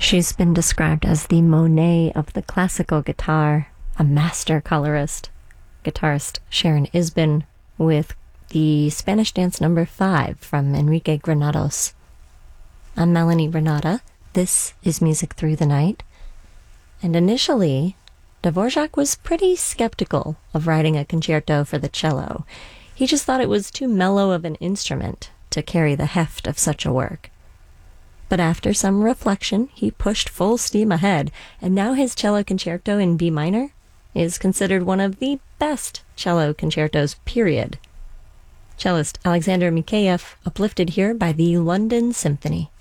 She's been described as the Monet of the classical guitar, a master colorist. Guitarist Sharon Isbin with the Spanish Dance Number 5 from Enrique Granados. I'm Melanie Renata. This is Music Through the Night. And initially, Dvorak was pretty skeptical of writing a concerto for the cello. He just thought it was too mellow of an instrument to carry the heft of such a work. But after some reflection, he pushed full steam ahead, and now his cello concerto in B minor is considered one of the best cello concertos, period. Cellist Alexander Mikheyev, uplifted here by the London Symphony.